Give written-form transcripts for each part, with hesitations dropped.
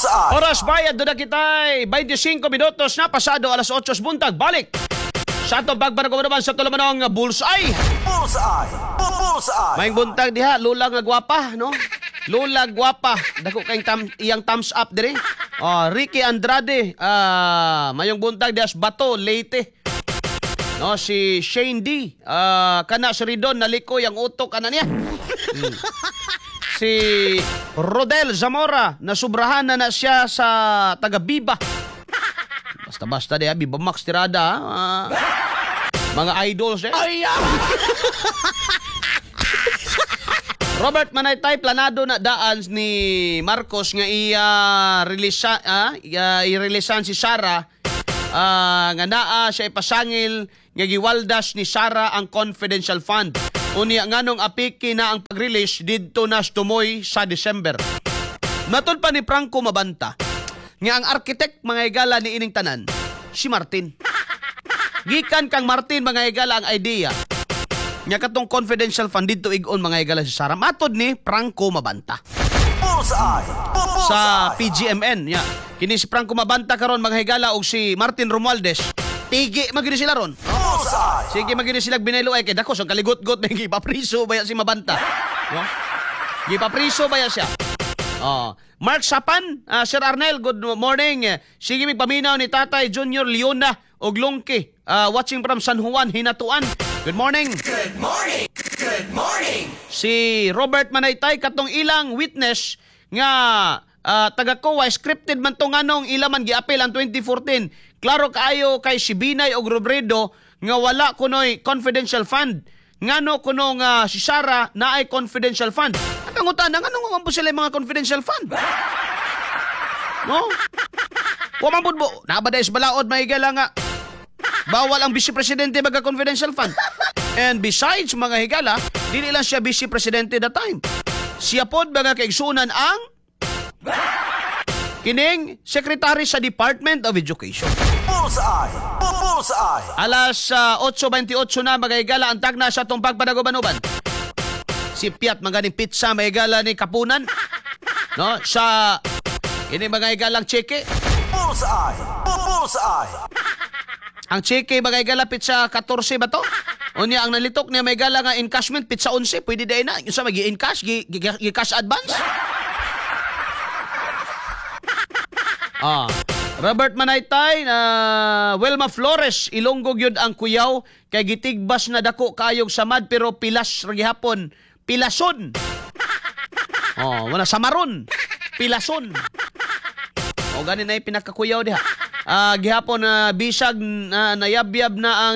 Bullseye. Oras bayad doon na kita'y 25 minutos na pasado alas 8 buntag. Balik sa atong pagpanaguman naman sa tulamanong Bullseye. Bullseye. Bullseye. May buntag diha, Lula nga gwapa, no? Lula gwapa. Dako kayong iyang thumbs up dire. Ricky Andrade, mayong buntag diha sa Bato, Leyte. No, si Shane D, kana si Ridon nalikoy ang utok kana niya. Si Rodel Zamora, nasubrahan na siya sa taga Biba. Basta-basta diha, Biba Max Tirada, mga idols eh. Robert Manaytay, planado na daan ni Marcos nga i-releasan si Sara nga naa siya ipasangil nga giwaldas ni Sara ang confidential fund. Unya nganong apiki na ang pag-release didto na tumoy sa December. Matod pa ni Franco Mabanta nga ang architect mga higala ni ining tanan si Martin. Gikan kang Martin mga higala ang idea nya katong confidential fund didto igon mga higala si Sara. Matod ni Franco Mabanta Bullseye. sa PGMN nya. Kini si Franco Mabanta karon mga higala og si Martin Romualdez. Tigi magini sila ron. Bullseye. Sige magini sila binaylo ay kay dako sang kaligot-got may gipapriso baya si Mabanta. No? Gipapriso baya siya. Mark Sapan, Sir Arnel, good morning. Sige mig paminaw ni Tatay Junior Leona og Longke. Watching from San Juan, Hinatuan. Good morning. Good morning. Good morning. Si Robert Manaytay katong ilang witness nga taga Kowa scripted man tong anong ilaman giapil ang 2014. Klaro kaayo kay si Binay og Robredo nga wala kunoy confidential fund. Ngano kuno nga si Sara naay confidential fund. Ang pangutana ngano man po sila mga confidential fund? No? Wa man pud mo nabaday sa balaod mahigala nga bawal ang vice presidente baga confidential fund. And besides mga higala, dili lang siya vice presidente that time. Siya pod baga kaigsunan ang kining secretary sa Department of Education. Bullseye. Bullseye. Alas 8:28 na mga higala ang tagna sa itong pagpanaguban-uban. Si Piat maganing pizza mga higala ni Kapunan. No? Sa ini mga higalang cheke. Bullseye. Bullseye. Ang cheke mga higala pizza 14 ba to? Unya ang nalitok niya may gala nga encashment pizza 11 pwede day na. Yung sa magi-encash, gi-cash advance. Robert Manaytay na Wilma Flores Ilonggo gyud ang kuyaw kay gitigbas na dako kayog samad pero pilas ra gihapon. Pilason. Wala samaron. Pilason. O ganin na pinakakuyaw diha. Gihapon na bisag na nayabyab na ang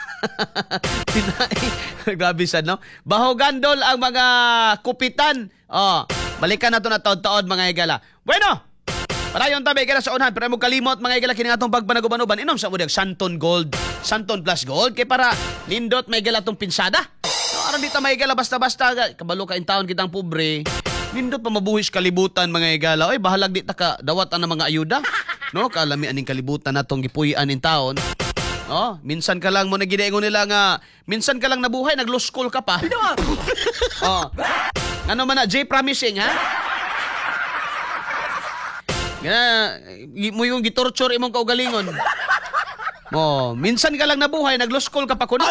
grabe sad no. Bahogandol ang mga kupitan. Balikan nato na taod-taod mga higala. Bueno, padayon ta higala sa unahan pero mo kalimot mga higala kini atong pagpanaguban-uban inom sa udag Santon Gold, Santon Plus Gold kay para nindot may higala tong pinsada. No, aron dita may higala basta-basta kabalo ka in taon kitang pobre. Nindot pa mabuhis kalibutan mga higala. Oy bahalag di ta ka dawat ang mga ayuda. No, kalami aning kalibutan natong gipuy-an in taon. Minsan ka lang mo nagidaingon nila nga minsan ka lang nabuhay nag-law school ka pa. Ano man na J promising ha? Mo yung gitorture imong kaugalingon. Minsan ka lang nabuhay nag-law school ka pa kuno.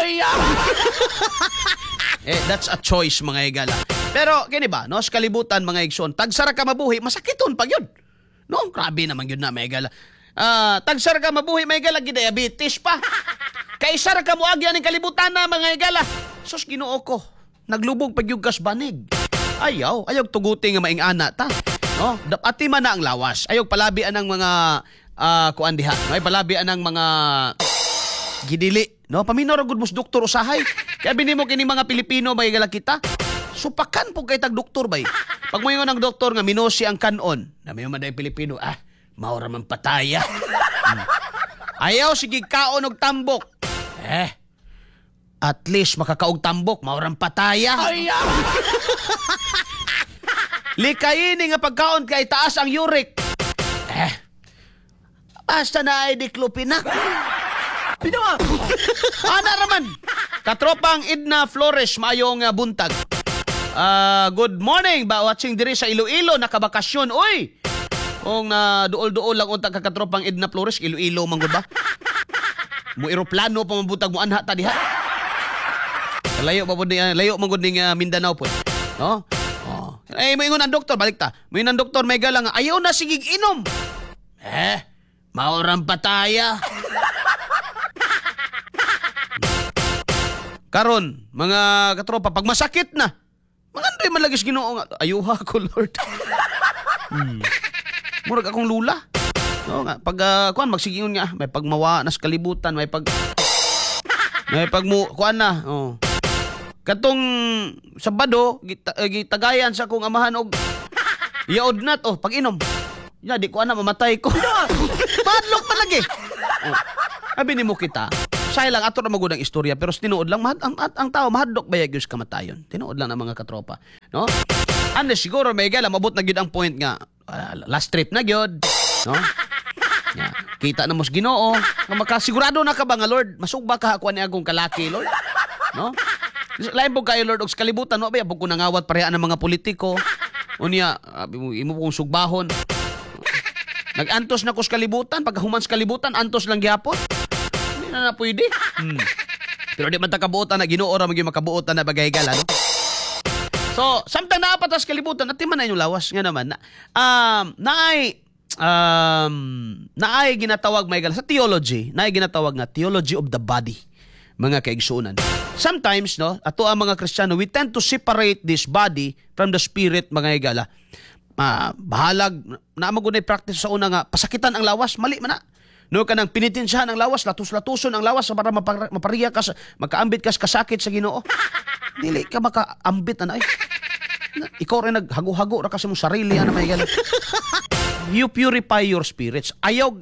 That's a choice mga higala. Pero kini ba no sa kalibutan mga igsoon tagsara ka mabuhi masakiton pag yun. No, grabe naman yun na mga higala. Tagsara ka mabuhi may higala diabetes pa. Kaisara ka mo agyan ng kalibutan na mga higala. Sus Ginoo ko. Naglubog pag yung kasbanig. Ayaw tuguti nga maing ana ta. No, dapati man na ang lawas. Ayaw palabian ng mga kuan diha. May palabian ng mga gidili. No, paminaw ra gud mos doktor usahay. Kaya binimo kini mga Pilipino may higala kita. Supakan po kay tag doktor bay. Pag mo yung ng doktor nga minosi ang kanon, na may maday Pilipino, maura man pataya. Ayaw sige kaon og tambok. At least makakaog tambok, maurang pataya. Likayin nga pagkaon kay taas ang uric. Basta na ay diklopina. Pinawa. Ana raman. Katropang Edna Flores mayong buntag. Good morning ba watching diri sa Iloilo nakabakasyon. Oy. Kung na duol-duol lang unta kakatropang Edna Flores, Iloilo man gud ba? Mo eroplano pa mabutag mo anha ta diha. Layo pa pud layo man gud ning Mindanao po. No? Oh. Ay mo ingon ang doktor balik ta. Mo ang doktor may galang ayaw na sigig inom. Maurang pataya. Karon, mga katropa, pag masakit na, magandoy malagis Ginoo nga. Ayuha ko, Lord. Murag akong lula. No nga, pag kuan magsigingon nga, may pagmawa nas kalibutan, may pag kuan na. Oh. Katong Sabado, gitagayan sa akong amahan og yaod nat pag inom. Ya di ko ana mamatay ko. Padlok pa lagi. Oh. Abi nimo kita. Say lang ato na magudang istorya pero tinuod lang ang tao mahadlok bayag gyud kamatayon. Tinuod lang ang mga katropa, no? Ande siguro may gala mabot na gyud ang point nga last trip na gyud, no? Ya, kita na mos Ginoo, nga makasigurado na ka ba nga Lord, masugba ka ako ni agong kalaki, Lord, no? Lain po kayo Lord og sa kalibutan no ba pag ko nangawat pareha ng mga politiko. Unya imo kong sugbahon. Nag-antos na ko sa kalibutan, pag human sa kalibutan antos lang gyapon. Hindi na pwede. Pero di man ta kabuotan na Ginoo ra maging makabuotan na bagay-gala, no? So, samtang naapatas kalibutan, at man na inyong lawas nga naman na naay ginatawag may gala sa theology, naay ginatawag nga theology of the body, mga kaigsunan. Sometimes, no, ato ang mga Kristiyano, we tend to separate this body from the spirit, mga igala. Bahalag na magunay practice sa una nga pasakitan ang lawas, mali man na. No kanang pinitensyahan ang lawas, latus-latuson ang lawas para mapariya ka makaambit ka sa kasakit sa Ginoo. Dili ka makaambit ana ay. Ikaw rin naghago-hago ra kasi mo sarili ana may galing. You purify your spirits. Ayog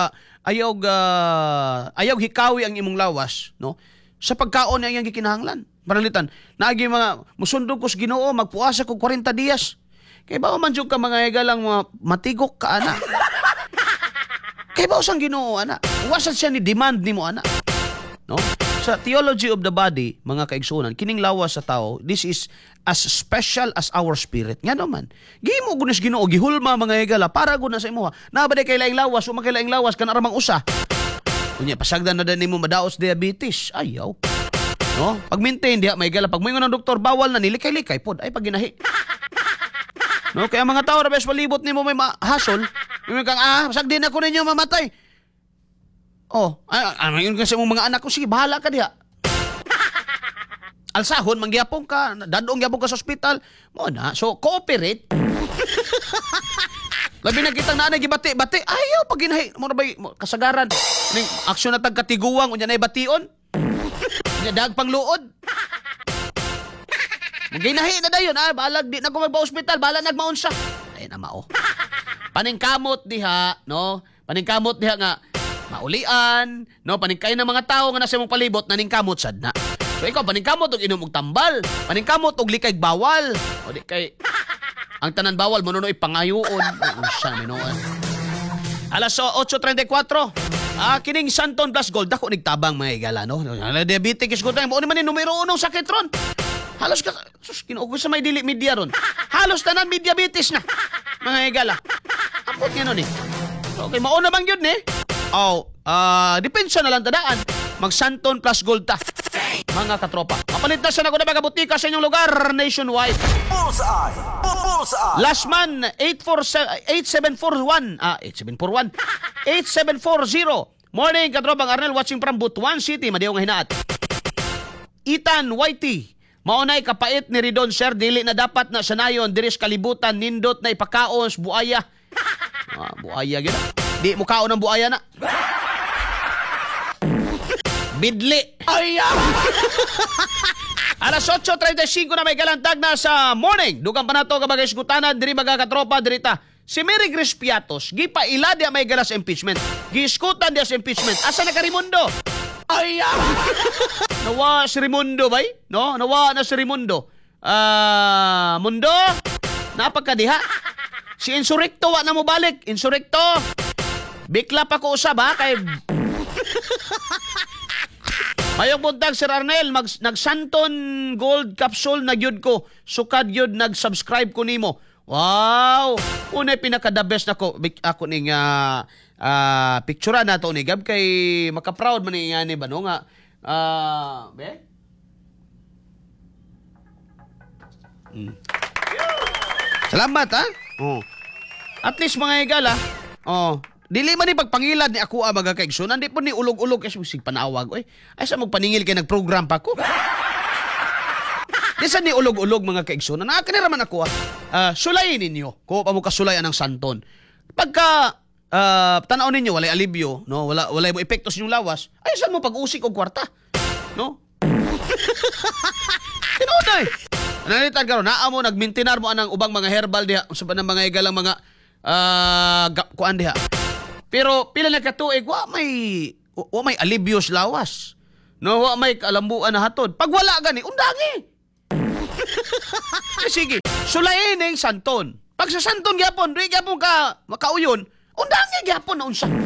hikawi ang imong lawas, no? Sa pagkaon ang iyang gikinahanglan. Panalitan, naagi mga musundog ko sa Ginoo, magpuasa ko 40 dias. Kay ba man jud ka mga igalang matigok ka ana. Kay ba usang Ginoo ana? Wasad siya ni demand nimo ana. No? Sa theology of the body, mga kaigsunan, kining lawas sa tao, this is as special as our spirit. Nga naman. Gihimo gunis Ginoo gihulma mga igala para gud na sa imo. Nabade kay laing lawas, o makay laing lawas kan aramang usa. Unya pasagdan na din nimo madaos diabetes. Ayaw. No? Pag maintain diha may igala pag moingon ang doktor bawal na nilikay-likay pod ay paginahi. No, kaya mga tao rabes palibot nimo may hasol, may kang sagdi na ko ninyo mamatay. Ano yun kasi mong mga anak ko, sige bahala ka diha. Alsahon mangyapon ka, dadong gyapon ka sa ospital, mo na. So cooperate. Labi na kitang nanay gibati-bati, ayaw pag ginahi mo na bay kasagaran. Ning aksyon na tagkatiguwang unya nay bation. Unya dag pangluod. Ginahi na dayon balag di na ko magpa-ospital, bala nagmaunsa. Ay na mao. Paningkamot diha, no? Paningkamot diha nga maulian, no? Paningkay ng mga tao nga nasa imong palibot naningkamot sad na. So ikaw paningkamot og inom og tambal, paningkamot og likay bawal. O di kay ang tanan bawal manunoy pangayoon. Unsa minoon. Alas 8:34. Kining Santon Plus Gold ako nigtabang mga igala, no? Diabetes ko tayo. Mo ni man ni numero 1 sakit ron. Halos ka, kinuugos sa may dili media ron. Halos tanan may diabetes na. Mga igala. Apot nga nun eh. Okay, mauna bang yun eh? Depensa na lang tadaan. Mag-Santon Plus Gold ta. Mga katropa. Mapalit na siya na ko na magabutika sa inyong lugar nationwide. Bullseye! Bullseye! Last man, 8741. 8741. 8740. Morning, katropang Arnel watching from Butuan City. Madiyong hinaat. Ethan Whitey. Maunay kapait ni Ridon Sir, dili na dapat na sanayon diris kalibutan nindot na ipakaon sa buaya. Buaya gina. Di mo kaon ng buaya na. Bidli. Alas 8:35 na may galantag na sa morning. Dugang pa na to kabagay sgutanan diri mga katropa dirita. Si Mary Grace Piatos, gipaila dia may galas impeachment. Giiskutan dia sa impeachment. Asa na ka Raimundo? Nawa si Raimundo bay? No? Nawa na si Raimundo. Mundo? Napagkadiha? Si Insurrecto wa na mo balik. Insurrecto. Bikla pa ko usab ha kay Mayong buntag Sir Arnel nag-Santon Gold Capsule na gyud ko. Sukad gyud nag-subscribe ko nimo. Wow! Unay pinaka-the best ako ning picture na to ni Gab kay maka-proud man niya ni ba no nga be? Salamat ha. Oh. At least mga higala. Oh, dili man ni pagpangilad ni ako mga kaigsunan, di po ni ulog-ulog kasi sig panawag oy. Ay sa magpaningil kay nagprogram pa ko. Di sa ni ulog-ulog mga kaigsunan. Nakakani raman ako sulayin ninyo. Ko pa mo kasulayan ng santon. Pagka tanaw ninyo walay alibyo, no? Walay mo epekto sa inyong lawas. Ay saan mo pag-usik og kwarta? No? Tinuod eh. Nanitan karon naa mo nagmintinar mo anang ubang mga herbal diha sa ng mga igalang mga kuan diha. Pero pila na katuig wa may alibyo sa lawas. No, wa may kalambuan na hatod. Pag wala gani undangi. Sige, sulayin ning santon. Pag sa santon gyapon, di gyapon ka makauyon, undangi gyapon na unsa.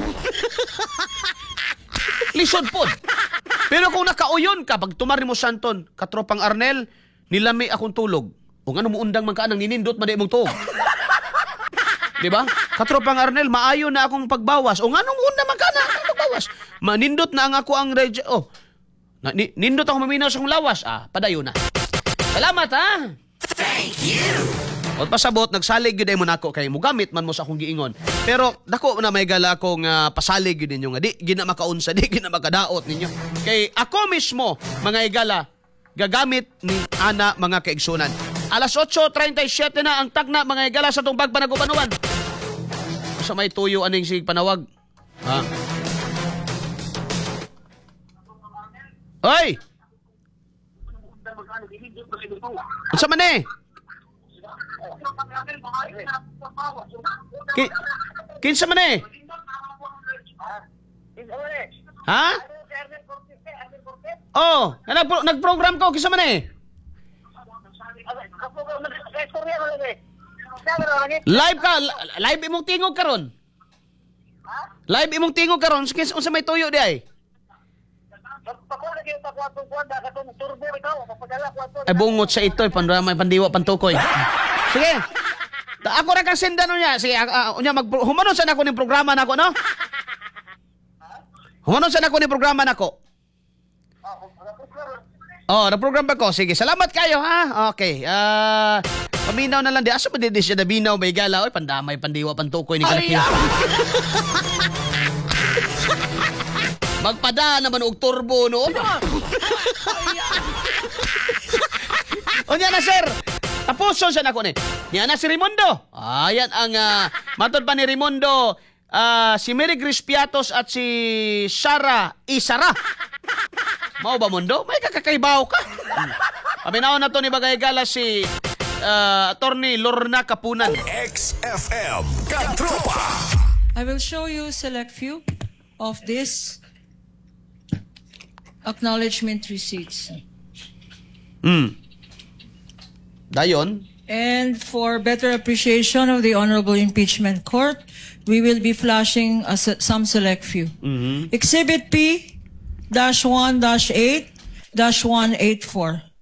Lisod pod. Pero kung nakauyon ka pag tumari mo santon, katropang Arnel, nilami akong tulog. O nga mo undang man ka nang ninindot man di mong tuog. Di ba? Katropang Arnel, maayo na akong pagbawas. O nga nung undang man ka na akong pagbawas. Manindot na ang ako ang nindot ako maminaw sa akong lawas. Padayo na. Salamat ha. Thank you. O pasabot, nagsalig yun mo nako kay mugamit man mo sa akong giingon. Pero dako na may gala akong pasalig yun ninyo nga. Di gina makaunsa, di gina makadaot ninyo. Kay ako mismo, mga igala, gagamit ni ana mga kaigsunan. Alas 8:37 na ang tagna mga igala sa itong pagpanagupanuan. Sa may tuyo aning sig panawag. Ha? Oy! Unsa man eh? Kinsa man eh? Ha? Oh, nagprogram ko kinsa man eh? Live imong tingog karon. Live imong tingog karon, unsa may tuyo di ay? Ay bungot sa ito, pandramay pandiwa pantukoy. Sige. Ako ra kang sendan niya. Sige, unya humanon sa nako ning programa nako, no? Humanon sa nako ning programa nako. Oh, na-program ba ko? Sige, salamat kayo, ha? Okay. Paminaw na lang di. Asa ba di siya nabinaw, may gala? Oy, pandamay, pandiwa, pantukoy ni Kalakya. Magpada naman og turbo, no? O niya na, sir. Tapuson siya na ko ni. Niya na si Raimundo. Ayan ang matod pa ni Raimundo. Si Mary Grace Piatos at si Sarah Isara. Mao ba mundo? May kakakaibaw ka. Paminaw na to ni Bagay Gala si Attorney Lorna Kapunan. XFM Katropa. I will show you select few of these acknowledgement receipts. Dayon. And for better appreciation of the Honorable Impeachment Court, we will be flashing some select few. Exhibit P-1-8-184.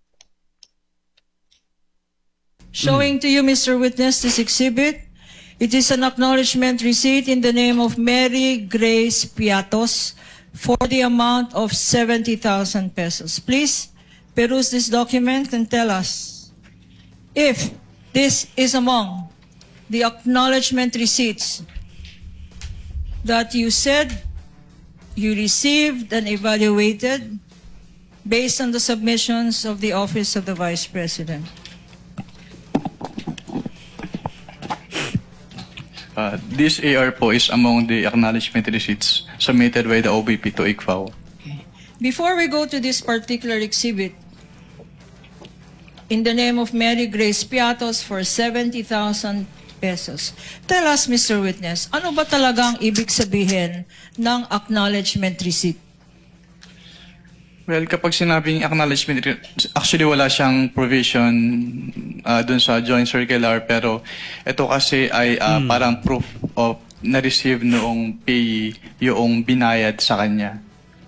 Showing to you, Mr. Witness, this exhibit. It is an acknowledgement receipt in the name of Mary Grace Piatos for the amount of 70,000 pesos. Please peruse this document and tell us if this is among the acknowledgement receipts that you said you received and evaluated based on the submissions of the Office of the Vice President. This AR po is among the acknowledgement receipts submitted by the OBP to ICFAO. Before we go to this particular exhibit, in the name of Mary Grace Piatos for 70,000 pesos. Tell us, Mr. Witness, ano ba talagang ibig sabihin ng acknowledgement receipt? Well, kapag sinabing acknowledgement, actually wala siyang provision dun sa joint circular, pero ito kasi ay parang proof of na-receive noong payee yung binayad sa kanya.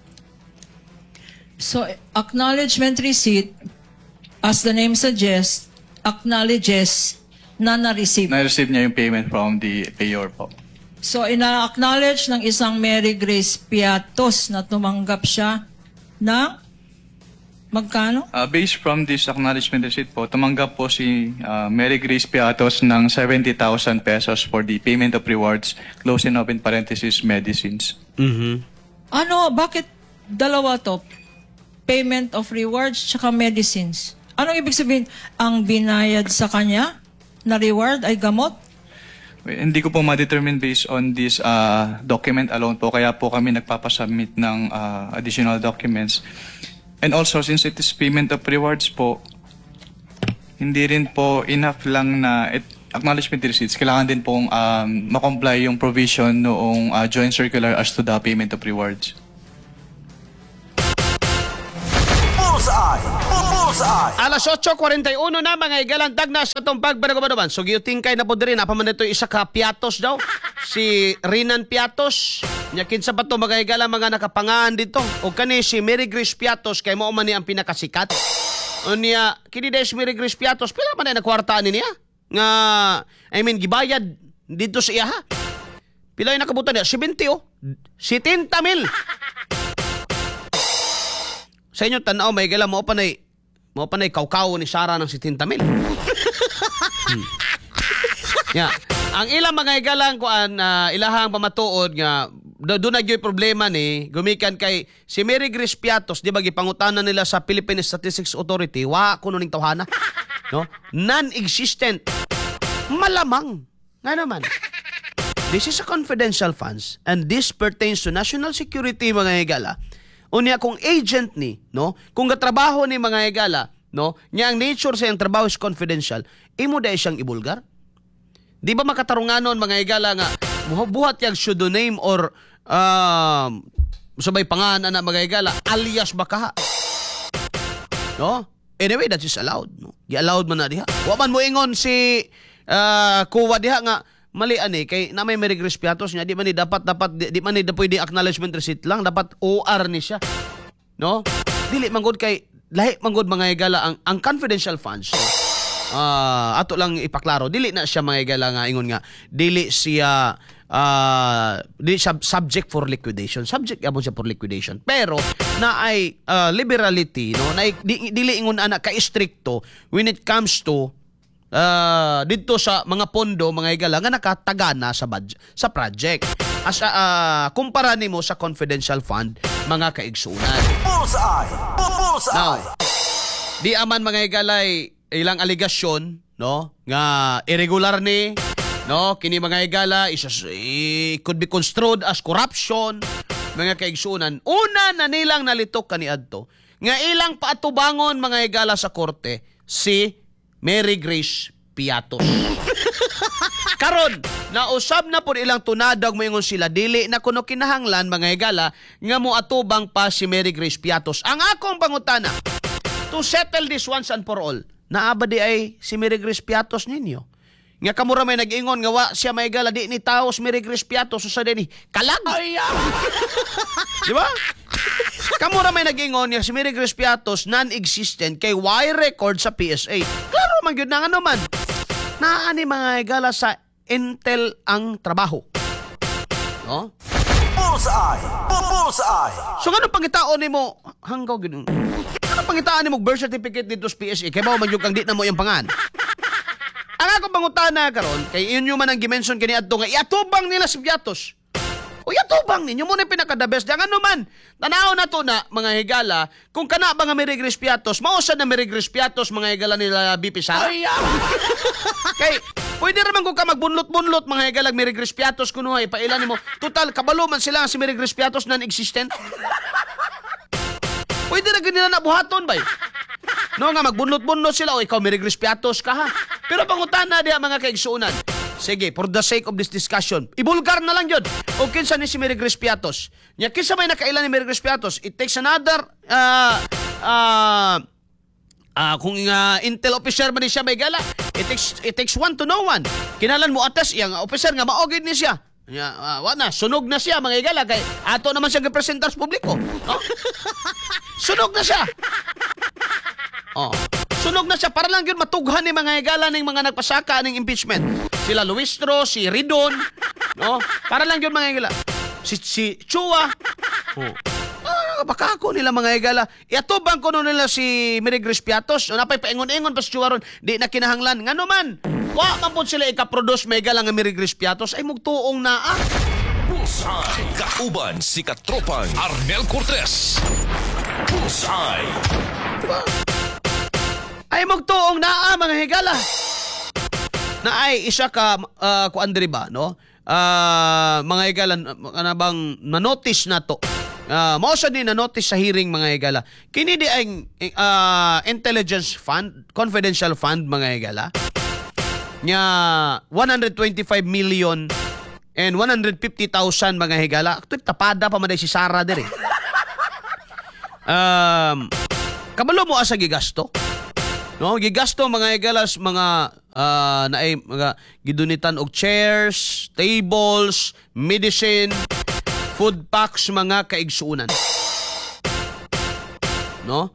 So, acknowledgement receipt, as the name suggests, acknowledges na na-receive. Na-receive niya yung payment from the payor po. So, ina-acknowledge ng isang Mary Grace Piatos na tumanggap siya ng magkano? Based from this acknowledgement receipt po, tumanggap po si Mary Grace Piatos ng 70,000 pesos for the payment of rewards, close and open parenthesis, medicines. Ano, bakit dalawa to? Payment of rewards tsaka medicines. Anong ibig sabihin? Ang binayad sa kanya na reward ay gamot? Hindi ko po ma-determine based on this document alone po, kaya po kami nagpapasubmit ng additional documents. And also, since it is payment of rewards po, hindi rin po enough lang na acknowledgement receipts. Kailangan din pong makomply yung provision noong joint circular as to the payment of rewards. Bullseye! Bullseye! Alas 8:41 na mga igalantag na sa itong pagbaragabadoban. So giyutingkay na po din. Napaman ito isa ka Piatos daw. Si Rinan Piatos. Nyakin sa bato mga igala mga nakapangaan dito. O kani si Mary Grace Piatos kay mo man niya ang pinakasikat. O niya, kini dahil si Mary Grace Piatos, pila man na nakwartaan niya? Nga, gibayad dito sa iya ha. Pila yung nakabutan niya? 70 oh. 70 mil. Sa inyo, tanaw, may gala mo pa na kaukaw ni Sarah ng 70 mil. Yeah. Ang ilang mga igalang kuan ilahang pamatuod nga doon na yung problema ni gumikan kay si Mary Grace Piatos, di ba gipangutanan nila sa Philippine Statistics Authority, wa kuno ning tawhana, no? Non-existent. Malamang. Nga naman. This is a confidential funds and this pertains to national security mga igala. Unya kung agent ni, no? Kung gatrabaho ni mga igala, no? Nya ang nature sa iyang trabaho is confidential, imo dai siyang ibulgar? Di ba makatarunganon mga igala nga buhat yang pseudonym or sabay pangalan na mga igala alias baka? No? Anyway, that is allowed, no? Gi-allowed man na diha. Wa man mo ingon si kuwa diha nga mali ani kay na may Mary Grace Piatos niya di man ni dapat di man ni pwede acknowledgement receipt lang, dapat OR ni siya, no? Dili manggod kay lahi manggod mga igala ang confidential funds, ato lang ipaklaro, dili na siya mga igala nga ingon nga dili siya subject for liquidation, subject yabon siya for liquidation, pero na ay liberality, no? Na dili ingon ana ka stricto when it comes to dito sa mga pondo mga igala nga nakatagana sa budget, sa project as kumpara nimo sa confidential fund mga kaigsunan. Bullseye! Bullseye! Now, di aman mga igalay ilang aligasyon, no, nga irregular ni, no, kini mga igala could be construed as corruption mga kaigsunan. Una na nilang nalitok kaniadto nga ilang paatubangon mga igala sa korte si Mary Grace Piatos. Karon, nausab na po ilang tunadag moingon sila dili na kuno kinahanglan mga igala nga moatubang pa si Mary Grace Piatos. Ang akong pangutana, to settle this once and for all, naaba di ay si Mary Grace Piatos ninyo. Nga kamura may nag-ingon nga wa siya may igala di ni taos Mary Grace Piatos usa dinhi kalag. Di ba? Kamura may nag-ingon nga si Mary Grace Piatos non-existent kay wire record sa PSA. Klaro man gyud na ano man. Naani mga igala sa Intel ang trabaho. No? Bullseye! Bullseye! So ano pangitaon nimo hanggaw gyud? Ano pangitaan nimo birth certificate dito sa PSA kay mao man gyud kang di na mo yung pangan. Ang akong pangutana karon kay inyo man ang gimension kani adto nga iatubang nila si Piatos. O yatubang ninyo mo na pinaka-the best. Yang ano man, tanaw na to na, mga higala, kung kana ba nga Mary Grace Piatos, mausa na Mary Grace Piatos, mga higala nila BP Sara. Kay, pwede naman kung ka magbunlot-bunlot, mga higalag Mary Grace Piatos, kuno ay pailan mo. Total, kabalo man sila si Mary Grace Piatos non-existent. Pwede na ganila na buhaton ba? No nga, magbunlot-bunlot sila, o ikaw Mary Grace Piatos ka ha. Pero pangutan na diha mga kaigsuunan. Sige, for the sake of this discussion, ibulgar na lang yun. O kinsa ni si Mary Grace Piatos. Nya kinsa may nakailan ni Mary Grace Piatos, it takes another kung intel officer man ni siya may gala, it takes one to know one. Kinalan mo atas iyang officer nga maogid ni siya. Wa na, sunog na siya mga igala kay ato naman siya gipresentar sa publiko. No? Sunog na siya. Oh. Sunog na siya para lang yun matughan ni mga higala ng mga nagpasaka ng impeachment. Sila Luistro, si Ridon, no? Para lang yun mga higala. Si Chua. Oh. Baka ako nila mga higala. Iatubang ko nila si Mary Grace Piatos. Napay paingon-ingon pa si Chua ron. Di na kinahanglan. Nga naman, wa man po sila ikaproduce may higala nga Mary Grace Piatos. Ay mugtuong na Bullseye. Kauban si katropang Arnel Cortez. Bullseye. Ay magtuong naa mga higala. Na ay isa ka kuan diri ba no? Mga higala ana bang na-notice na to. Mao sa din na-notice sa hearing mga higala. Kini di ay intelligence fund, confidential fund mga higala. Nya 125 million and 150,000 mga higala. Actually tapada pa man si Sara diri. Kabalo mo asa gigasto? No, gigasto mga higalas mga naay mga gidunitan og chairs, tables, medicine, food packs mga kaigsuunan. No?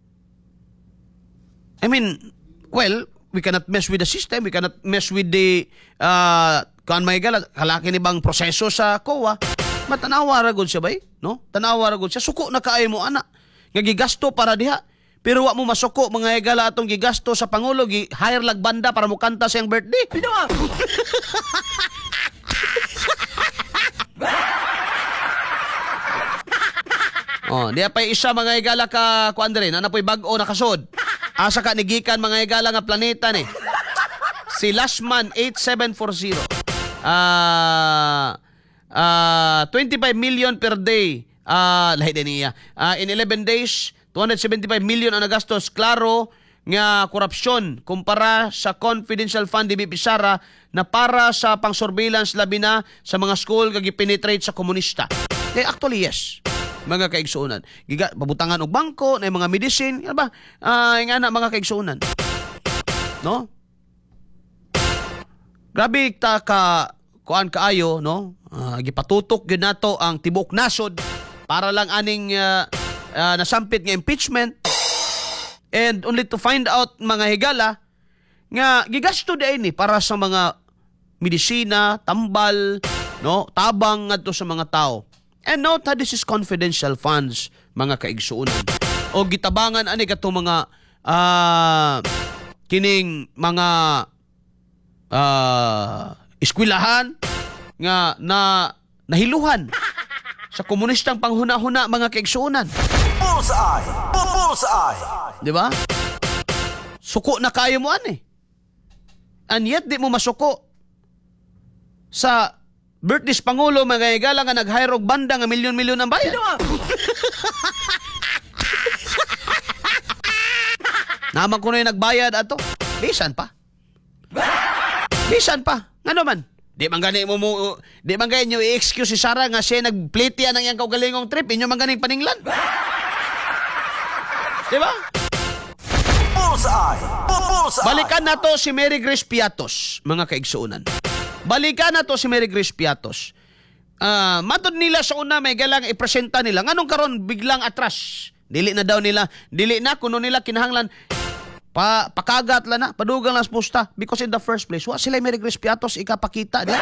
I mean, well, we cannot mess with the system, we cannot mess with the kan mga higala, kalaki ni bang proseso sa COA. Matanawa ra gud siya bay, no? Tanawa ra gud siya suko na kaay mo ana. Nga gigasto para diha. Pero wa mo masuko mga higala atong gigasto sa pangulo, hire lag banda para mo kanta sa iyang birthday. Pinawa. Diya pa isa mga higala ka kuan diri, ana poy bag-o nakasod. Asa ka nigikan mga higala nga planeta ni. Si Lastman 8740. 25 million per day. Lahi din niya. In 11 days, 275 million ang nagastos. Klaro nga korupsyon kumpara sa confidential fund ni BP Sara na para sa pang-surveillance labi na sa mga school kag penetrate sa komunista. Actually, yes. Mga kaigsuunan. Pabutangan og bangko na mga medicine. Ano ba? Nga na mga kaigsuunan. No? Grabe ta ka kuan kaayo, no? Gipatutok gyud nato ang tibok nasod para lang aning nasampit nga impeachment, and only to find out mga higala nga gigasto di ni para sa mga medisina, tambal, no, tabang ngadto sa mga tao. And note this is confidential funds mga kaigsuunan. O gitabangan ani katong mga kining mga eskwelahan nga nahiluhan sa komunistang panghuna-huna mga kaigsuunan. Bullseye. Bullseye. Di ba? Suko na kayo mo ani. And yet di mo masuko sa birthday pangulo mga higala nga nag-hire og banda nga milyon-milyon ang bayad. Naman ko na yung nagbayad ato. Bisan pa. Bisan pa. Ano man? Di man gani nyo i-excuse si Sara nga siya nagplete ang iyang kaugalingong trip. Inyo man ganing paninglan. Di ba? Bullseye. Bullseye. Balikan na to si Mary Grace Piatos, mga kaigsuunan. Balikan na to si Mary Grace Piatos. Matod nila sa una may galang ipresenta nila. Nganong karon biglang atras? Dili na daw nila. Dili na kuno nila kinahanglan pakagat la na, padugang lang sa pusta. Because in the first place, wa sila Mary Grace Piatos ikapakita diha.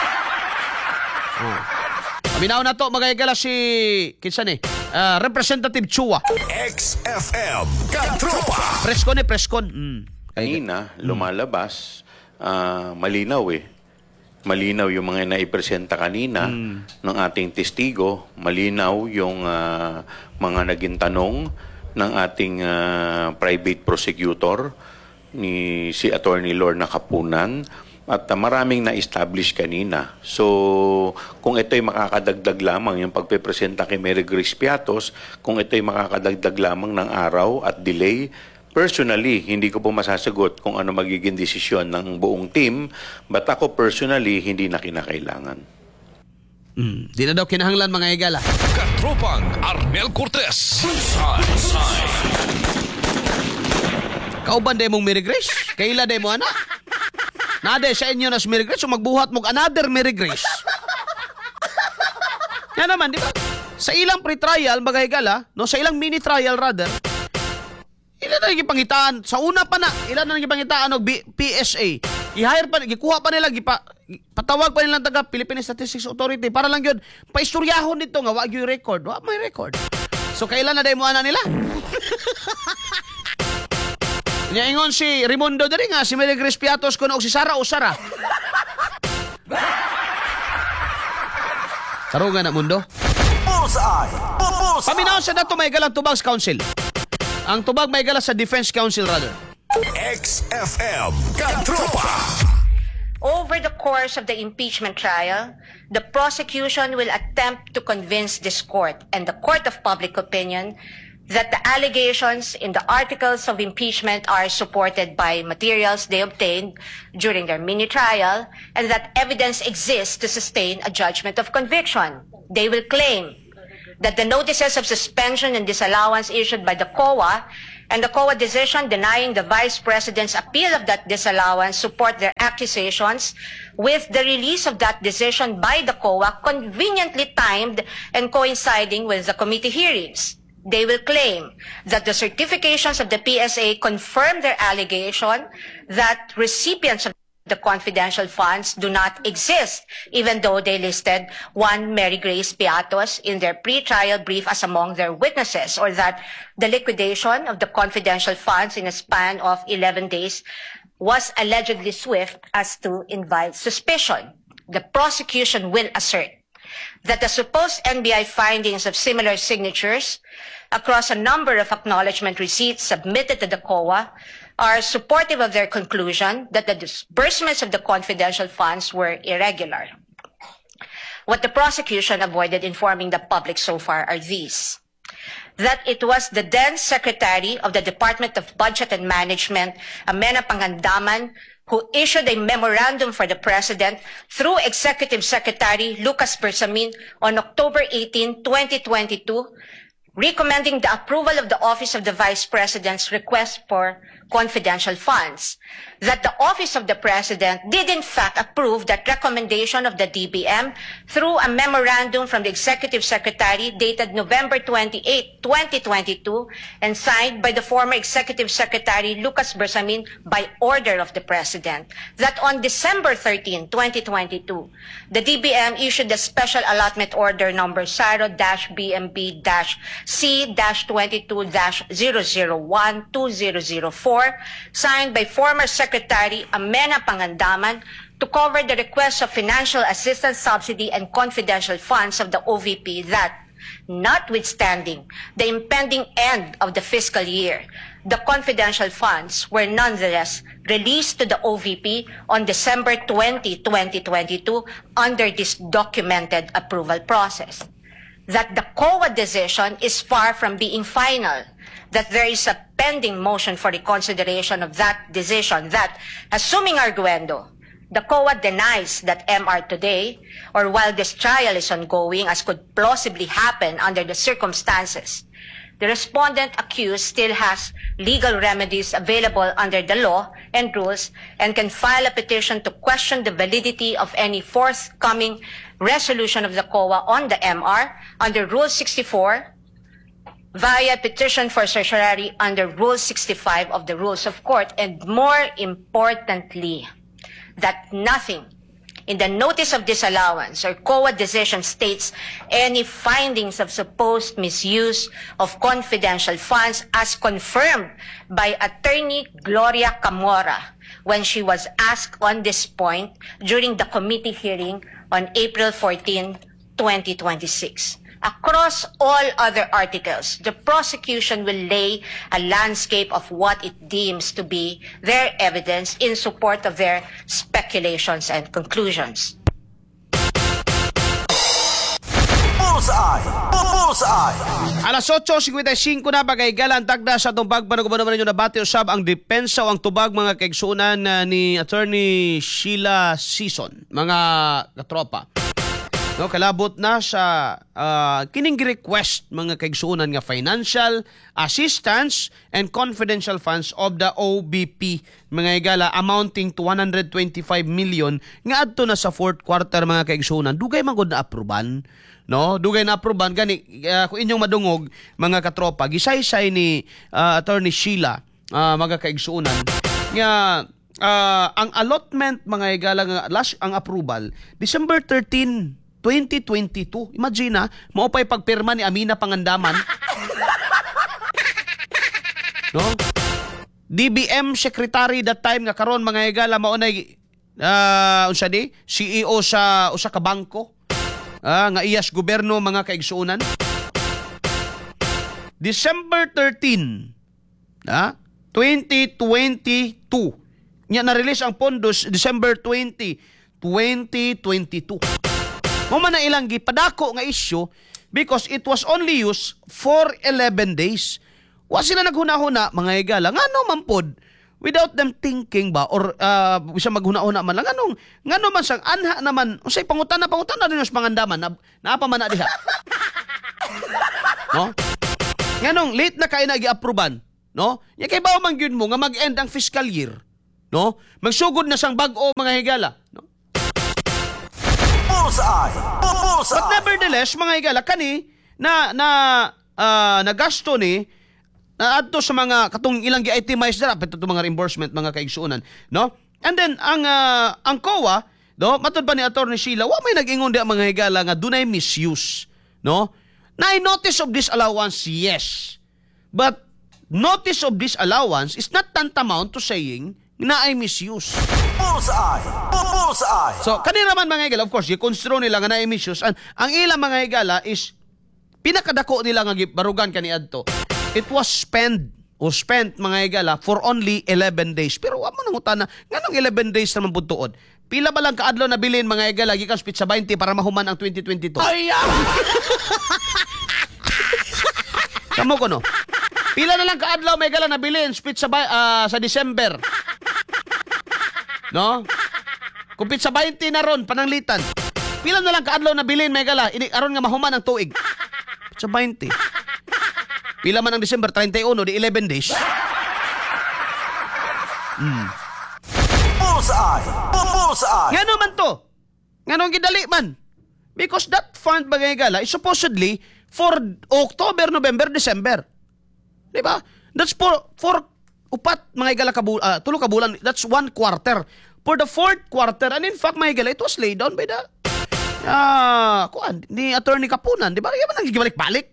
Paminaw na to mga higala si kinsa ni Representative Chua. XFM Katropa. Preskon. Kanina, lumalabas, malinaw Malinaw yung mga naipresenta kanina ng ating testigo. Malinaw yung mga naging tanong ng ating private prosecutor, ni si Attorney Lorna Kapunan, at maraming na-establish kanina. So, kung ito'y makakadagdag lamang yung pagpipresenta kay Mary Grace Piatos, kung ito'y makakadagdag lamang ng araw at delay, personally, hindi ko po masasagot kung ano magiging desisyon ng buong team, but ako personally, hindi na kinakailangan. Di na daw kinahanglan mga higala. Katropang Arnel Cortez. Bullseye. Kauban day mong Mary Grace? Kaila day mo ana? Nade sa inyo na si Mary Grace, so magbuhat mo another Mary Grace. Yan naman, di ba? Sa ilang pre-trial, mga higala, no, sa ilang mini-trial rather, Ilan na gipangitaan sa una pa na, ilan na gipangitaan og PSA. I-hire pa, gikuha pa nila, patawag pa nilang taga Philippine Statistics Authority para lang yun paistoryahon dito nga wag yung record. Wa may record. So kailan na dai mo ana nila? Nya ingon si Raimundo diri nga si Mary Grace Piatos kuno og si Sara o Sara. Tarugan na mundo. Bullseye. Bullseye. Paminaw sa dato may galang Tubags Council. Ang tubag may gala sa Defense Council rather. XFM Katropa. Over the course of the impeachment trial, the prosecution will attempt to convince this court and the court of public opinion that the allegations in the articles of impeachment are supported by materials they obtained during their mini-trial and that evidence exists to sustain a judgment of conviction. They will claim that the notices of suspension and disallowance issued by the COA and the COA decision denying the Vice President's appeal of that disallowance support their accusations, with the release of that decision by the COA conveniently timed and coinciding with the committee hearings. They will claim that the certifications of the PSA confirm their allegation that recipients of the confidential funds do not exist, even though they listed one Mary Grace Piatos in their pre-trial brief as among their witnesses, or that the liquidation of the confidential funds in a span of 11 days was allegedly swift as to invite suspicion. The prosecution will assert that the supposed NBI findings of similar signatures across a number of acknowledgement receipts submitted to the COA are supportive of their conclusion that the disbursements of the confidential funds were irregular. What the prosecution avoided informing the public so far are these: that it was the then Secretary of the Department of Budget and Management, Amena Pangandaman, who issued a memorandum for the President through Executive Secretary Lucas Bersamin on October 18, 2022, recommending the approval of the Office of the Vice President's request for confidential funds. That the Office of the President did in fact approve that recommendation of the DBM through a memorandum from the Executive Secretary dated November 28, 2022, and signed by the former Executive Secretary Lucas Bersamin by order of the President. That on December 13, 2022, the DBM issued a special allotment order number SARO-BMB-C-22-001-2004, signed by former Secretary Amena Pangandaman, to cover the request of financial assistance, subsidy, and confidential funds of the OVP that, notwithstanding the impending end of the fiscal year, the confidential funds were nonetheless released to the OVP on December 20, 2022 under this documented approval process. That the COA decision is far from being final, that there is a pending motion for reconsideration of that decision that, assuming arguendo, the COA denies that MR today, or while this trial is ongoing, as could plausibly happen under the circumstances, the respondent accused still has legal remedies available under the law and rules and can file a petition to question the validity of any forthcoming resolution of the COA on the MR under Rule 64 via petition for certiorari under Rule 65 of the Rules of Court, and more importantly, that nothing in the notice of disallowance or COA decision states any findings of supposed misuse of confidential funds as confirmed by Attorney Gloria Camora when she was asked on this point during the committee hearing on April 14, 2026. Across all other articles, the prosecution will lay a landscape of what it deems to be their evidence in support of their speculations and conclusions. Bullseye. Bullseye. Alas 8:55 na bagay galang tagda sa tubag panugban naman ninyo na bati usab ang depensa o ang tubag mga kaigsunan ni Attorney Sheila Season, mga katropa. No, kalabot na sa kining request mga kaigsunan nga financial assistance and confidential funds of the OBP mga igala amounting to 125 million nga adto na sa fourth quarter mga kaigsunan. Dugay man gud na aproban, no? Dugay na aproban gani kung inyong madungog mga katropa gisaysay ni Attorney Sheila mga kaigsuunan nga ang allotment mga higala nga last ang approval December 13, 2022. Imagine na, mao pa'y pagpirma ni Amina Pangandaman. No? DBM secretary that time nga karon mga higala mao nay unsa di CEO sa usa ka bangko nga iyas gobyerno mga kaigsuunan. December 13 2022 nya na-release ang pondos December 20, 2022. Mo man na ilang gipadako nga issue because it was only used for 11 days. Wa sila naghuna-huna mga higala ngano man pod without them thinking ba or bisa maghuna-huna man lang ngano man sang anha naman unsay pangutana din sa pangandaman na pa man na diha. No? Nganong late na kay na gi-approvean, no? Nya kay bawo man gyud mo nga mag-end ang fiscal year, no? Magsugod na sang bag-o mga higala, no? Bullseye! Bullseye! But nevertheless, mga higala kani nagasto ni na adto sa mga katong ilang gi-itemize dira pito mga reimbursement mga kaigsuunan, no? And then ang COA, no, matud pa ni Attorney Sheila, wa may nag-ingon di mga higala nga dunay misuse, no? Na notice of disallowance, yes. But notice of disallowance is not tantamount to saying na ay misuse. Bullseye! Bullseye! So, kanina naman mga higala, of course, i-construe nila nga na ay misuse. Ang ilang mga higala is pinakadako nila nga barugan kaniadto. It was spent mga higala for only 11 days. Pero wa mo nang utana, nganong 11 days naman buntuod? Pila ba lang kaadlaw na bilin mga higala gikan Pizza 20 para mahuman ang 2022? Ay! Kamo ko no. Pila na lang kaadlaw may gala na bilin Pizza sa December. No? Kung Pizza 20 na ron pananglitan. Pila na lang kaadlaw na bilin may gala aron nga mahuman ang tuig. Pizza 20. Pila man ang December 31 di 11 days. Bullseye! Bullseye! Ngano man to? Nganong gidali man? Because that fund bagay gala is supposedly for October, November, December. Di ba? That's for upat mga higala tulo ka bulan. That's 1 quarter. For the 4th quarter, and in fact mga higala, it was laid down by the ni Attorney Kapunan. Di ba? Kaya man nagigibalik-balik.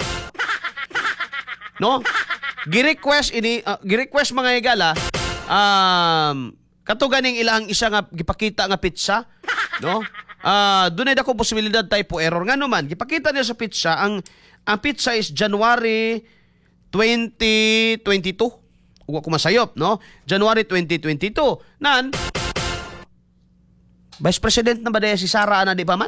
No? Gi-request mga higala katuganing ilang isa nga gipakita nga pizza, no? Dunay dako posibilidad typo error nga naman. Gipakita niya sa pizza ang pizza is January 2022. Uwa ko masayop, no? January 2022. Nan Vice President na ba daya si Sara na di pa man?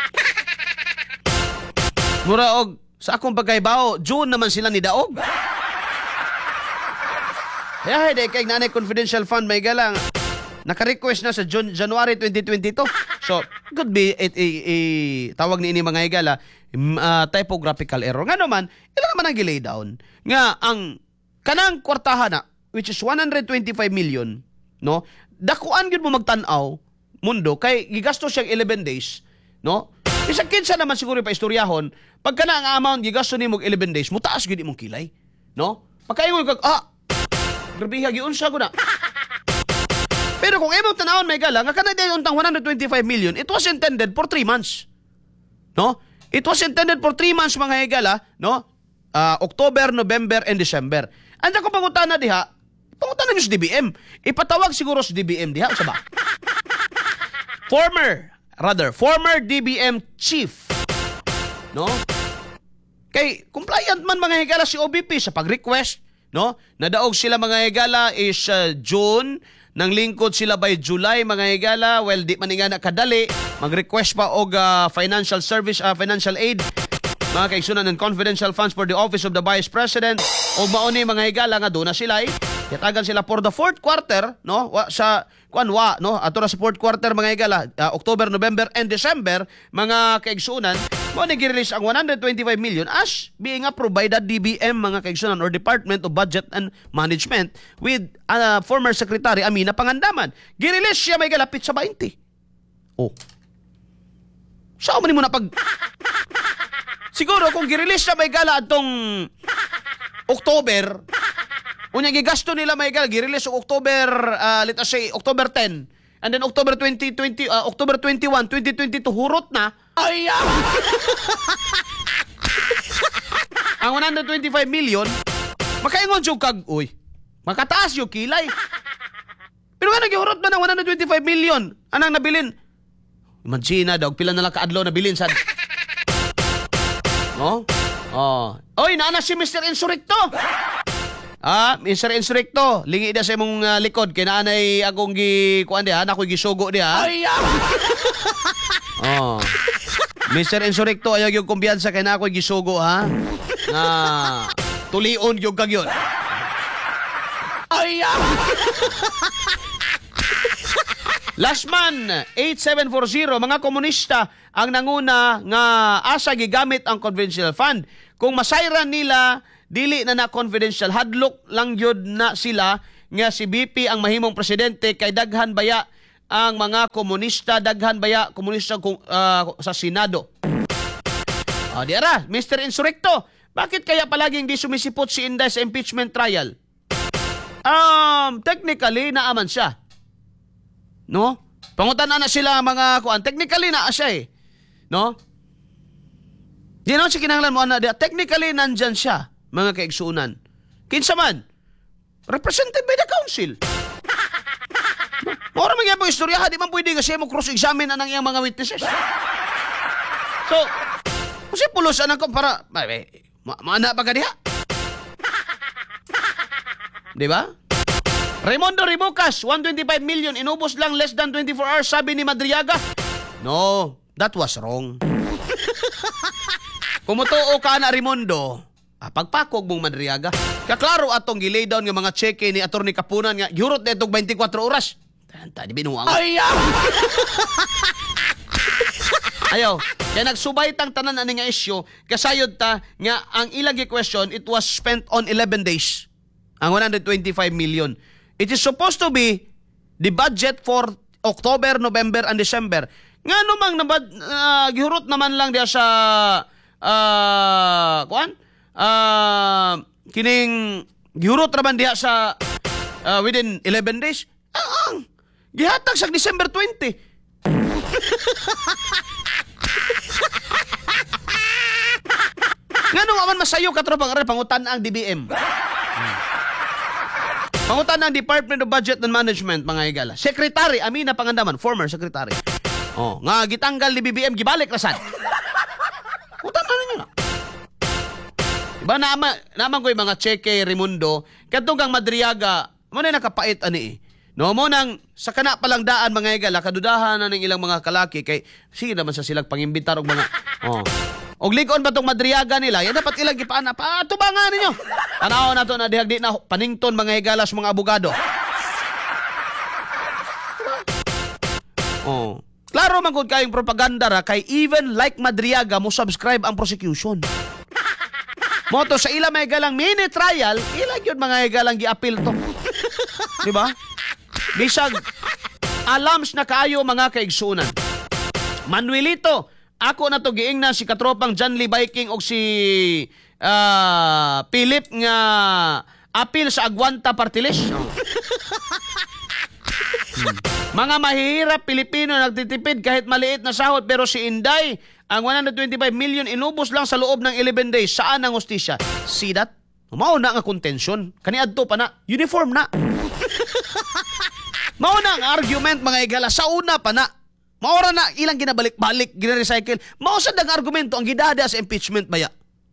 Mura og sa akong pagkaibaw, June naman sila ni daog. Kaya hindi kay nanay confidential fund may galang naka-request na sa January 2022. So, could be tawag ni ini mga higala typographical error. Nga naman, ilan naman ang gilay down. Nga ang kanang kwartahan na, which is 125 million, no? Dakuan gyud mo magtan-aw mundo kay gigasto siyang 11 days, no? Isang kinsa naman siguro pa istoryahon, pagka na ang amount gigasto nimo 11 days, mutaas gyud imong kilay, no? Pagkaingon kag grabe gyud unsa ko na. Pero kung imong tanawon may gala, nga kanay untang 125 million, it was intended for 3 months. No? It was intended for 3 months mga higala, no? October, November, and December. Anda ko pangutana diha, pangutana niyo sa DBM. Ipatawag siguro sa DBM diha, sa ba? Former DBM chief. No? Kay compliant man mga higala si OBP sa pag-request, no? Nadaog sila mga higala is June, nang lingkod sila by July mga higala. Well, di man nga nakadali, mag-request pa og financial service, financial aid mga kaigsunan and confidential funds for the office of the Vice President. Og mauni mga higala nga doon na sila yatagan sila for the 4th quarter, no? No? Ato na sa 4th quarter mga higala, October, November, and December mga kaigsunan, mo ni gi-release ang 125 million as being approved by the DBM mga kaigsunan or Department of Budget and Management with former Secretary Amina Pangandaman. Gi-release siya may galapit sa 20. Oh. Saan mo na pag siguro kung gi-release siya may gala atong October, Unya gigasto nila may gal gi-release og October let us say October 10 and then October 2020 October 21 2022 hurot na. Ay! Ang 125 million makaingon jud kag uy. Makataas yung kilay. Pero nga nagihurot ba ng 125 million? Anang nabilin? Imagine daw, pila na lang kaadlaw nabilin sad. No? Oh. Oy, naana si Mr. Insurrecto. Mr. Insurrecto, lingi da sa imong likod kay naanay akong kuan di ha, ako'y gisugo di ha. Oh. Mr. Insurrecto, ayaw yung kumbiyansa kay na ako'y gisugo ha. Tulion yung kag yun. Last man, 8740, mga komunista ang nanguna nga asa gigamit ang confidential fund. Kung masayran nila, dili na confidential, hadlok lang yun na sila nga si BP ang mahimong presidente kay daghan baya ang mga komunista, daghan baya komunista sa Senado. Diara, Mr. Insurrecto, bakit kaya palaging di sumisipot si Inday sa impeachment trial? Technically, naaman siya. No? Pangutan na sila mga kuan. Technically, naa siya eh. No? Di naman siya kinahanglan mo na. Technically, nandyan siya, mga kaigsuunan. Kinsa man, represented by the council. Mora man yung istorya, di man pwede kasi mo cross-examine ang iyang mga witnesses. So, kasi pulos anang ko para, maana pa ka diha? Di ba? Raimundo Ribucas, 125 million, inubos lang less than 24 hours, sabi ni Madriaga. No, that was wrong. Kumutuo ka na, Raimundo, pagpakog mong Madriaga. Kaklaro atong gilay down ng mga cheque ni Atty. Kapunan nga, yurot na itong 24 oras. Tanta, di binuang. Ayaw, kaya nagsubay tang tanan ani nga isyu, kasayod ta nga ang ilang question, it was spent on 11 days. Ang 125 million. It is supposed to be the budget for October, November, and December. Nga namang gihurot naman lang diya sa kining gihurot naman diya sa within 11 days. Gihatag sa December 20. Nga naman masayo katropang pangutan ang DBM. Pangutan ng Department of Budget and Management, mga higala. Secretary, Amina Pangandaman, former secretary. Nga gitanggal ni BBM, gibalik rasan. Utan na ninyo na. Diba naman ko yung mga cheque, Raimundo, katong kang Madriaga, mo na nakapait ani eh. No, mo nang sa kana palang daan, mga higala, kadudahan na ng ilang mga kalaki, kay sige naman sa silang pangimbitar og mga, og likon ba tong Madriaga nila, yan dapat ilang gipaana, tubangan ninyo. Tanaw na to na dihagdi na panington mga higalas mga abogado. Klaro man gud kayong propaganda ra kay even like Madriaga mo subscribe ang prosecution. Moto sa ila may galang mini trial, ila gyud mga higalang gi-appeal to. Di ba? Bisag alams na kaayo mga kaigsunan. Manuelito, ako na to giingna si katropang John Lee Viking og si Philip nga apil sa Agwanta Party List. Mga mahihirap Pilipino nagtitipid kahit maliit na sahod, pero si Inday ang 125 million inubos lang sa loob ng 11 days. Saan ang hustisya? See that? Mao na nga contention. Kaniadto pa na uniform na. Mao na ang argument mga higala sa una pa na. Maora na ilang ginabalik-balik, gina-recycle. Mausad ang argumento ang gidada sa impeachment baya.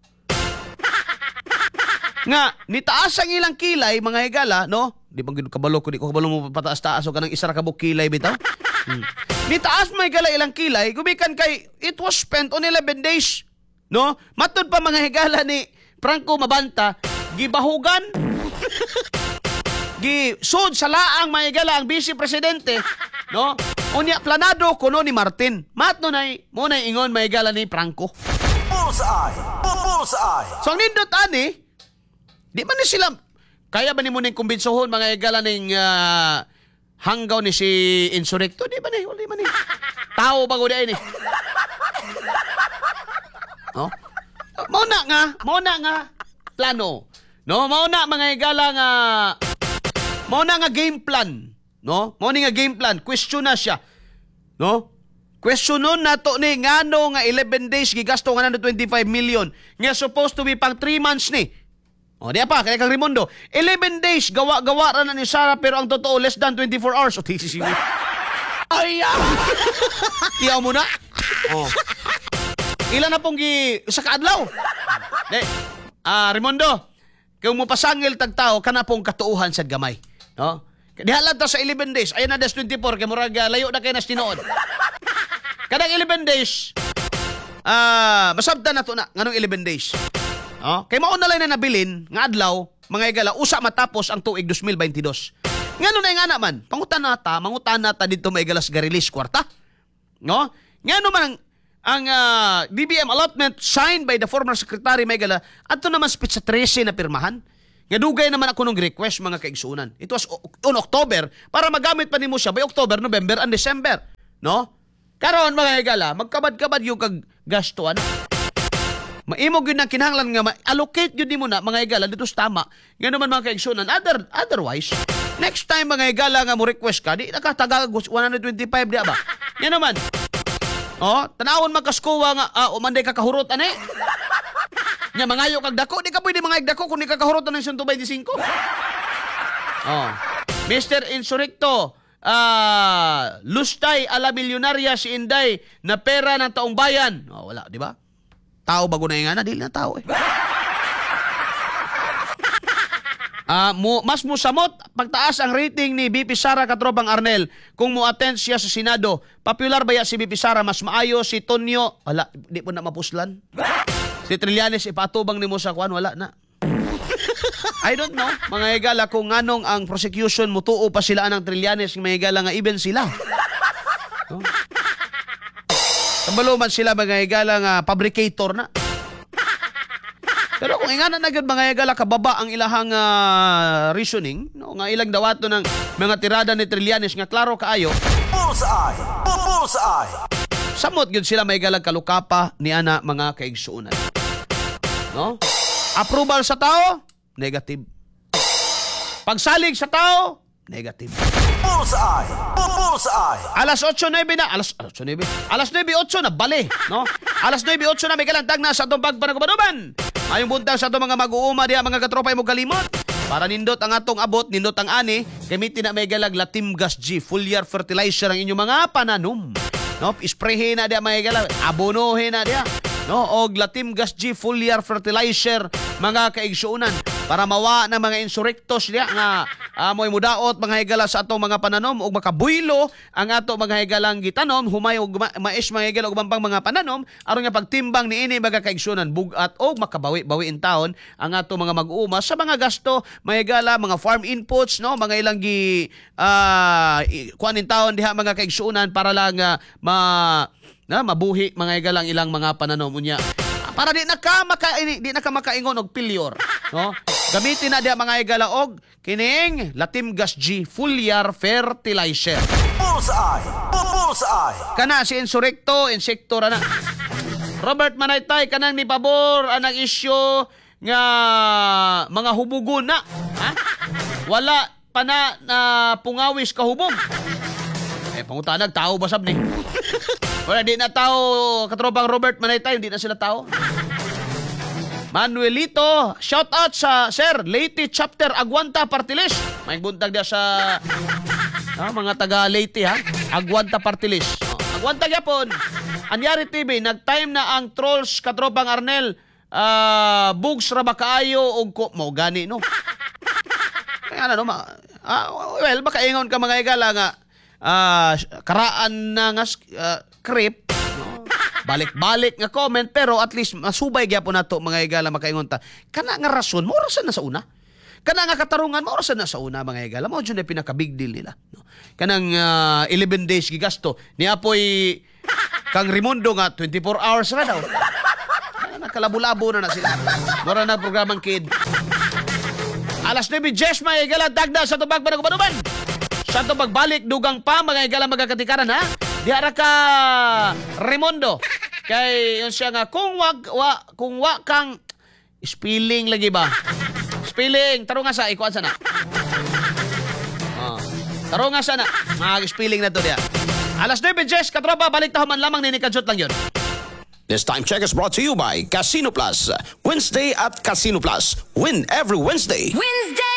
Nga, nitaas ang ilang kilay, mga higala, no? Di bang kabalo ko, di ko kabalo mo pataas-taas o ka ng isa kabuk kilay, bitaw? Nitaas mga higala ilang kilay, gubikan kay, it was spent on 11 days. No? Matod pa mga higala ni Franco Mabanta, gibahugan, gisud sa laang mga higala ang vice presidente, no? Unya planado kuno ni Martin. Matno nay mo nay ingon may gala ni Franco. Bullseye! Bullseye! So ang nindot ani, di man ni sila kaya ba ni mo ning kumbinsohon mga igala ning hanggaw ni si Insurrecto? Di ba ni? Wala man ni. Tao ba gud ni? No? Mo na nga plano. No, mao na mga higala nga mao na nga game plan, no? Mao ni nga game plan, question na siya. No? Questionon nato ni ngano nga 11 days gigasto nga 125 million nga supposed to be pang 3 months ni. O diya pa kay kang Raimundo, 11 days gawa ra na ni Sarah pero ang totoo less than 24 hours. O TCC. Ay! Tiyaw mo na. Oh. Ilan na pong sa kaadlaw? Raimundo, kung mo pasangil tag tao kana pong katuuhan sa gamay, no? Diha lang ta sa 11 days, ayan na das 24 kay murag layo na kay nas tinuod. Kadang 11 days, masabtan na to na, nganong 11 days. Oh, kay mao na lang na nabilin, nga adlaw, mga igala, usa matapos ang tuig 2022. Ngano na nga naman, mangutan nata dito may igalas garilis kwarta. No? Ngano man ang BBM allotment signed by the former secretary may igala, adto naman speech sa 13 na pirmahan. Nga dugay naman ako nung request mga kaigsuunan. It was on October para magamit pa nimo siya by October, November, and December. No? Karon mga higala, magkabad-kabad yung kag gastuan. Maimog yun ang kinahanglan nga allocate yun mo na mga higala dito sa tama. Nga naman mga kaigsunan. Otherwise, next time mga higala nga mo request ka, di nakatagag 125 di ba? Yan naman. Oh, tanawon magkaskuwa nga umanday ka kahurot ane. Nya mangayo kag dako, di ka pwede mangayog dako kung di ka kahurot ng 125. Oh. Mr. Insurrecto, lustay ala milyonarya si Inday na pera ng taong bayan. Oh, wala, di ba? Tao bago na yung dili na tao eh. Mas musamot pagtaas ang rating ni BP Sara Katropang Arnel kung mo-attend siya sa Senado. Popular ba ya si BP Sara? Mas maayo si Tonyo. Wala, di po na mapuslan. Si Trillanes ipatubang nimo sa kwan, wala na. I don't know, mga higala, kung anong ang prosecution mutuo pa sila ng Trillanes, mga higala nga even sila. No? Kabaluman sila mga higala nga fabricator na. Pero kung ingana na gyud mga higala kababa ang ilahang reasoning, no, nga ilang dawato ng mga tirada ni Trillanes nga klaro kaayo. Bullseye! Bullseye! Samot gyud sila may galag kalukapa ni ana mga kaigsuunan. No? Approval sa tao, negative. Pagsalig sa tao, negative. Bullseye! Bullseye! Alas 8:09 na, alas 9:08 na bali, no? Alas 9:08 na may kalantag na sa atong pagpanagubanuban. Ayong buntag sa atong mga mag-uuma diha mga katropa mo kalimot. Para nindot ang atong abot, nindot ang ani, gamitin na may galag Latim Gas G, full year fertilizer ang inyong mga pananom. No, isprehin na diha may galag, abonohin na diha. No, og Latim Gas G full year fertilizer mga kaigsuunan para mawa na mga insurektos diha nga amoy mudaot mga higala sa atong mga pananom og makabuylo ang ato mga higalang gitanom humay og mais mga higala og bang mga pananom aron nga pagtimbang niini mga kaigsuunan bugat og makabawi-bawi in taon ang ato mga mag-uuma sa mga gasto mga higala mga farm inputs no mga ilang gi kuan in taon diha mga kaigsuunan para lang mabuhi mga igalang ilang mga pananom unya para di na ka makaingon og pilyor no gamitin na diha mga igala og kining Latim Gas G full year fertilizer. Bullseye! Bullseye! Kana si insekto na Robert Manaytay kanang ni pabor anang isyu nga mga hubugon na ha wala pa na pungawis kahubog pangutanag tao basab ni wala di na tao katropang Robert Manaytay hindi na sila tao. Manuelito, shout out sa Sir Leyte Chapter Aguanta Party List. May buntag dia sa mga taga Leyte ha. Aguanta Party List. Aguanta gyapon. Anyari TV nag-time na ang trolls katropang Arnel bugs ra ba kaayo og mo gani no. Kaya ano well baka ingon ka mga igala nga karaan na nga script no? Balik-balik nga comment pero at least masubay gyapon nato mga igala makaingon ta kana nga rason mo orasan na sa una kana nga katarungan mo orasan na sa una mga igala mo jud na pinaka big deal nila no? Kanang 11 days gigasto ni apoy kang Raimundo nga 24 hours ra daw nakalabo-labo na sila mura na programang kid alas 9:10 mga igala dagda sa tubag panagubanuban. Sa ito pagbalik, dugang pa, mga igala magkakatikaran, ha? Diara ka, Raimundo. Kay, yun siya nga, kung wa kang, spelling lagi ba? spelling. Taro nga sa, ikuan sana. Taro nga sana. Mga spelling na to diya. Alas 9, Jess, katropa, balik tayo man lamang ninikadjot lang yun. This time check is brought to you by Casino Plus. Wednesday at Casino Plus. Win every Wednesday. Wednesday!